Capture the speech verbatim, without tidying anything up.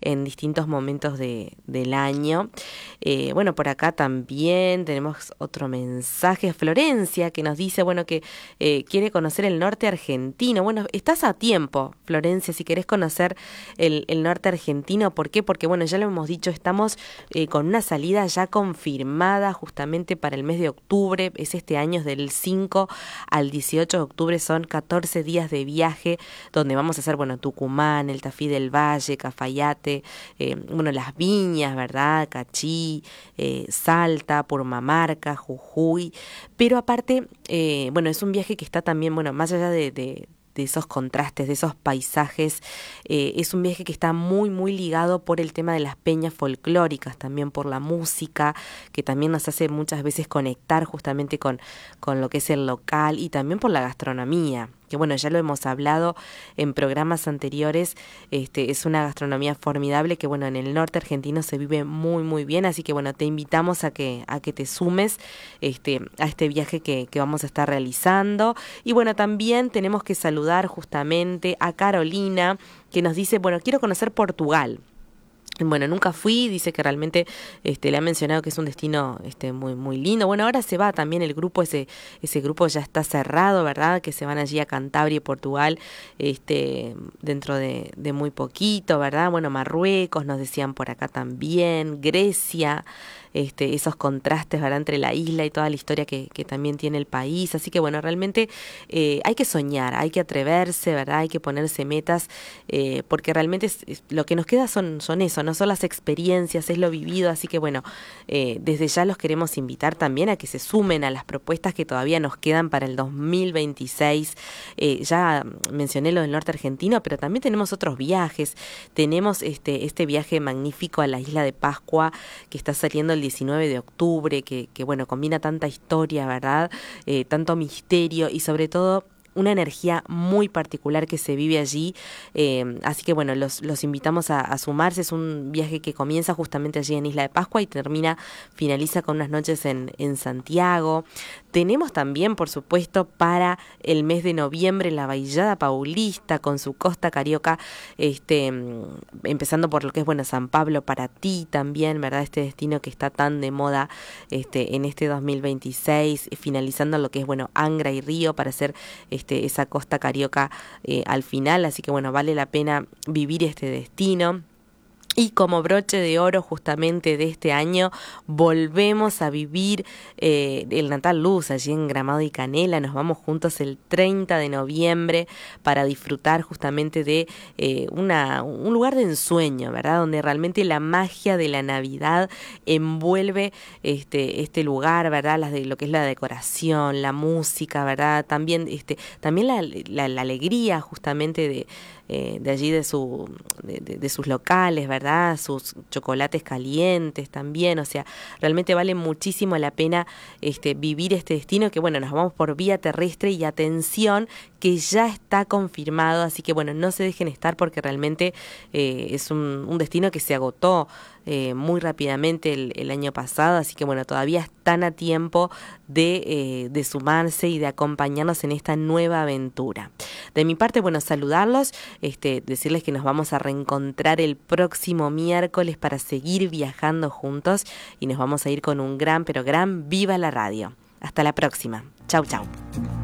en distintos momentos de, del año. Eh, bueno, por acá también tenemos otro mensaje, Florencia, que nos dice, bueno, que eh, quiere conocer el norte argentino. Bueno, estás a tiempo, Florencia, si querés conocer el, el norte argentino. ¿Por qué? Porque, bueno, ya lo hemos dicho, estamos eh, con una salida ya confirmada justamente para el mes de octubre. Es este año, es del cinco al dieciocho de octubre, son catorce días de viaje, donde vamos a hacer, bueno, Tucumán, el Tafí del Valle, Cafayate, eh, bueno, las Viñas, ¿verdad? Cachí, eh, Salta, Purmamarca, Jujuy, pero aparte, eh, bueno, es un viaje que está también, bueno, más allá de, de de esos contrastes, de esos paisajes, eh, es un viaje que está muy, muy ligado por el tema de las peñas folclóricas, también por la música, que también nos hace muchas veces conectar justamente con, con lo que es el local, y también por la gastronomía, que bueno, ya lo hemos hablado en programas anteriores, este, es una gastronomía formidable que bueno, en el norte argentino se vive muy muy bien, así que bueno, te invitamos a que, a que te sumes este, a este viaje que, que vamos a estar realizando. Y bueno, también tenemos que saludar justamente a Carolina, que nos dice, bueno, quiero conocer Portugal. Bueno, nunca fui, dice que realmente este, le ha mencionado que es un destino este, muy muy lindo. Bueno, ahora se va también el grupo, ese ese grupo ya está cerrado, ¿verdad? Que se van allí a Cantabria y Portugal este, dentro de, de muy poquito, ¿verdad? Bueno, Marruecos, nos decían por acá también, Grecia, este, esos contrastes, ¿verdad? Entre la isla y toda la historia que, que también tiene el país. Así que bueno, realmente eh, hay que soñar, hay que atreverse, ¿verdad? Hay que ponerse metas, eh, porque realmente es, es, lo que nos queda son, son eso, ¿no? No son las experiencias, es lo vivido, así que bueno, eh, desde ya los queremos invitar también a que se sumen a las propuestas que todavía nos quedan para el dos mil veintiséis. Eh, ya mencioné lo del norte argentino, pero también tenemos otros viajes. Tenemos este, este viaje magnífico a la isla de Pascua, que está saliendo el diecinueve de octubre, que, que bueno, combina tanta historia, ¿verdad? Eh, tanto misterio y sobre todo una energía muy particular que se vive allí, eh, así que bueno, los, los invitamos a, a sumarse. Es un viaje que comienza justamente allí en Isla de Pascua y termina, finaliza con unas noches en, en Santiago. Tenemos también, por supuesto, para el mes de noviembre la Bailada Paulista con su costa carioca, este, empezando por lo que es, bueno, San Pablo para ti también, ¿verdad? Este destino que está tan de moda este, en este dos mil veintiséis, finalizando lo que es, bueno, Angra y Río para hacer este, esa costa carioca eh, al final, así que bueno, vale la pena vivir este destino. Y como broche de oro justamente de este año, volvemos a vivir eh, el Natal Luz allí en Gramado y Canela. Nos vamos juntos el treinta de noviembre para disfrutar justamente de eh, una, un lugar de ensueño, ¿verdad? Donde realmente la magia de la Navidad envuelve este, este lugar, ¿verdad? Las de lo que es la decoración, la música, ¿verdad? También, este, también la, la, la alegría justamente de Eh, de allí de su de, de, de sus locales, ¿verdad? Sus chocolates calientes también, o sea, realmente vale muchísimo la pena este vivir este destino, que bueno, nos vamos por vía terrestre y atención que ya está confirmado, así que bueno, no se dejen estar porque realmente eh, es un, un destino que se agotó eh, muy rápidamente el, el año pasado, así que bueno, todavía están a tiempo de, eh, de sumarse y de acompañarnos en esta nueva aventura. De mi parte, bueno, saludarlos, este, decirles que nos vamos a reencontrar el próximo miércoles para seguir viajando juntos y nos vamos a ir con un gran, pero gran Viva la Radio. Hasta la próxima. Chau, chau.